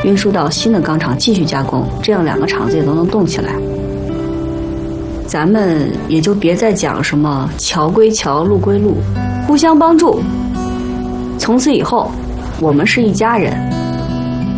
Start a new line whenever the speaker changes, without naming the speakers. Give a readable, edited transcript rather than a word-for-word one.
运输到新的钢厂继续加工，这样2个厂子也都能动起来。咱们也就别再讲什么桥归桥，路归路，互相帮助。从此以后，我们是一家人。